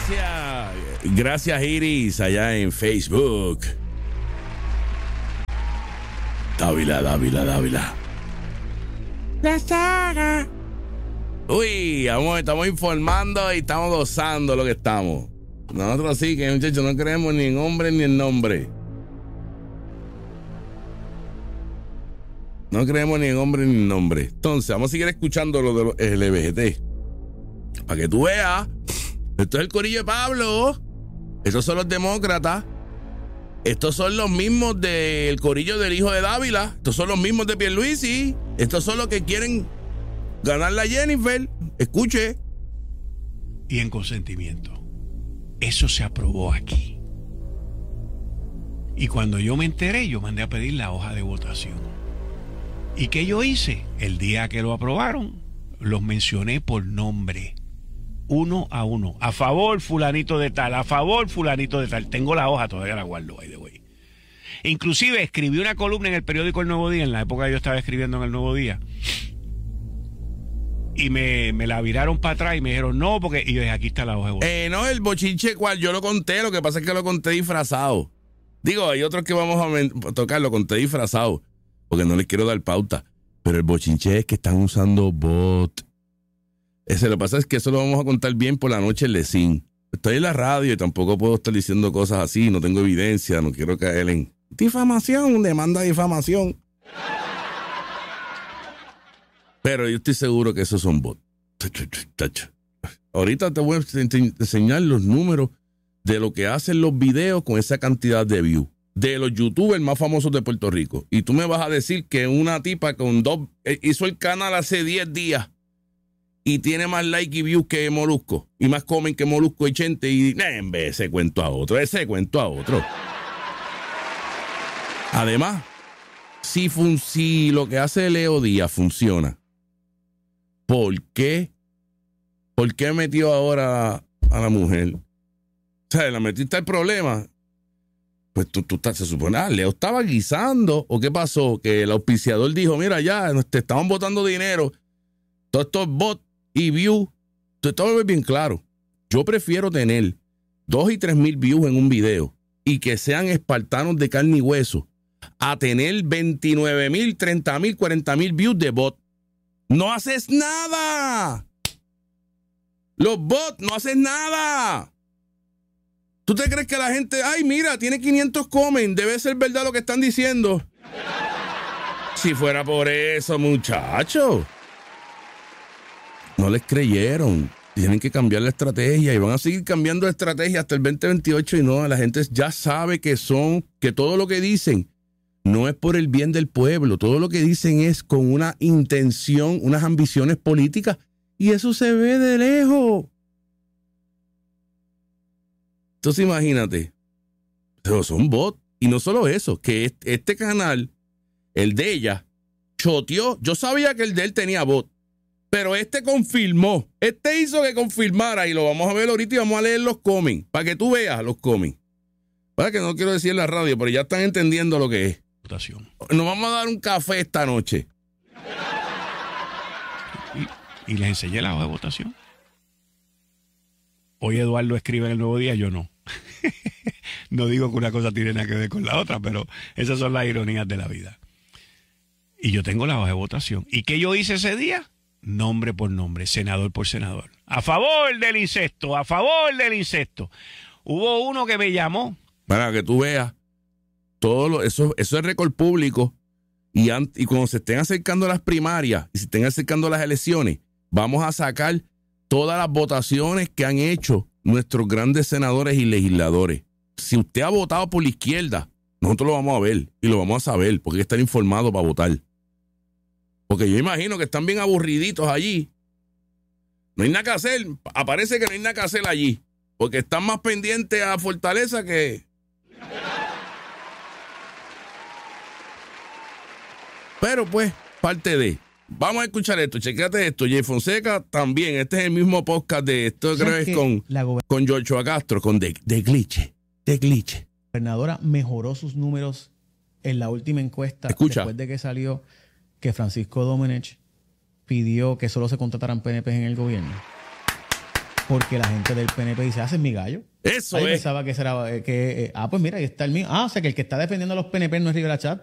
Gracias, Iris, allá en Facebook. Dávila. La saga. Uy, amor, estamos informando y estamos gozando lo que estamos. Nosotros sí, que muchachos, no creemos ni en hombre ni en nombre. No creemos ni en hombre ni en nombre. Entonces, vamos a seguir escuchando lo de los LGBT. Para que tú veas, esto es el corillo de Pablo. Estos son los demócratas. Estos son los mismos del corillo del hijo de Dávila. Estos son los mismos de Pierluisi. Estos son los que quieren ganar la Jennifer. Escuche. Y en consentimiento. Eso se aprobó aquí. Y cuando yo me enteré, yo mandé a pedir la hoja de votación. ¿Y qué yo hice? El día que lo aprobaron, los mencioné por nombre. Uno a uno. A favor, fulanito de tal. A favor, fulanito de tal. Tengo la hoja, todavía la guardo, by the way. Inclusive escribí una columna en el periódico El Nuevo Día, en la época que yo estaba escribiendo en El Nuevo Día. Y me la viraron para atrás y me dijeron, no, porque... Y yo dije, aquí está la hoja de votación. No, el bochinche cual yo lo conté, lo que pasa es que lo conté disfrazado. Digo, hay otros que vamos a tocar, lo conté disfrazado, porque no les quiero dar pauta. Pero el bochinche es que están usando bot. Lo que pasa es que eso lo vamos a contar bien por la noche en Lecín. Estoy en la radio y tampoco puedo estar diciendo cosas así, no tengo evidencia, no quiero caer en difamación, demanda de difamación. Pero yo estoy seguro que esos son bots. Ahorita te voy a enseñar los números de lo que hacen los videos con esa cantidad de views. De los youtubers más famosos de Puerto Rico. Y tú me vas a decir que una tipa con hizo el canal hace 10 días y tiene más like y views que Molusco. Y más comen que Molusco y Chente. Y en vez ese cuento a otro. Además, si lo que hace Leo Díaz funciona, ¿por qué metió ahora a la mujer? O sea, la metiste al problema. Pues tú se supone, Leo estaba guisando, ¿o qué pasó? Que el auspiciador dijo, mira, ya, te estaban botando dinero, todos estos bots y views, todo es bien claro. Yo prefiero tener 2 y 3 mil views en un video y que sean espartanos de carne y hueso, a tener 29 mil, 30 mil, 40 mil views de bot. ¡No haces nada! Los bots, no haces nada. ¿Tú te crees que la gente, ay, mira, tiene 500 comments, debe ser verdad lo que están diciendo? Si fuera por eso, muchachos. No les creyeron. Tienen que cambiar la estrategia y van a seguir cambiando la estrategia hasta el 2028 y no, la gente ya sabe que todo lo que dicen no es por el bien del pueblo. Todo lo que dicen es con una intención, unas ambiciones políticas y eso se ve de lejos. Entonces imagínate, pero son bots. Y no solo eso, que este canal, el de ella, choteó. Yo sabía que el de él tenía bot, pero confirmó. Hizo que confirmara y lo vamos a ver ahorita y vamos a leer los comments, para que tú veas los comments. Para que no quiero decir en la radio, pero ya están entendiendo lo que es. Nos vamos a dar un café esta noche. Y les enseñé la hoja de votación. Hoy Eduardo escribe en El Nuevo Día, yo no. No digo que una cosa tiene nada que ver con la otra, pero esas son las ironías de la vida. Y yo tengo la hoja de votación. ¿Y qué yo hice ese día? Nombre por nombre, senador por senador. A favor del incesto, a favor del incesto. Hubo uno que me llamó. Para que tú veas, eso es récord público. Y cuando se estén acercando las primarias y se estén acercando las elecciones, vamos a sacar todas las votaciones que han hecho nuestros grandes senadores y legisladores. Si usted ha votado por la izquierda, nosotros lo vamos a ver y lo vamos a saber porque hay que estar informado para votar. Porque yo imagino que están bien aburriditos allí. No hay nada que hacer. Aparece que no hay nada que hacer allí. Porque están más pendientes a Fortaleza que... Pero pues, parte de... Vamos a escuchar esto, chequéate esto. Jay Fonseca también, este es el mismo podcast de esto, creo que es con Joshua Castro, con de Glitch. La gobernadora mejoró sus números en la última encuesta. Escucha. Después de que salió que Francisco Domenech pidió que solo se contrataran PNP en el gobierno. Porque la gente del PNP dice, ese es mi gallo. Eso Ahí es. pensaba que ese era, pues mira, ahí está el mío. O sea que el que está defendiendo a los PNP no es Rivera Chat.